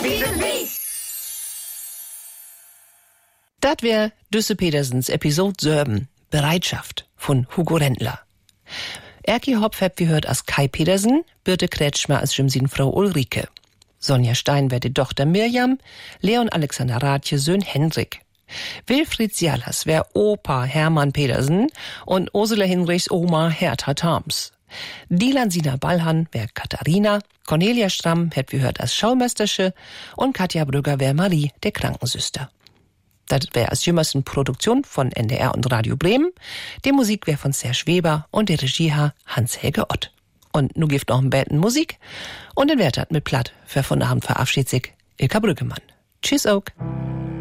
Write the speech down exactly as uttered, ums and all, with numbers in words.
Das wär Düsse Petersens Episode sieben, Bereitschaft, von Hugo Rendler. Erki Hopf habt wie hört als Kai Petersen, Birte Kretschmer als Jimsin Frau Ulrike. Sonja Stein wär die Tochter Mirjam, Leon Alexander Rathje Söhn Hendrik. Wilfried Sialas wär Opa Hermann Petersen und Ursula Hinrichs Oma Hertha Thoms. Dilan Sina Ballhan wär Katharina, Cornelia Stramm hätt wie hört als Schaumeistersche und Katja Brügger wär Marie, der Krankensüster. Das wär als jümmersten Produktion von N D R und Radio Bremen. Die Musik wär von Serge Weber und der Regie Hans-Helge Ott. Und nu gibt noch ein Betten Musik und den Wert hat mit Platt, wer von Abend verabschiedet sich Ilka Brüggemann. Tschüss auch.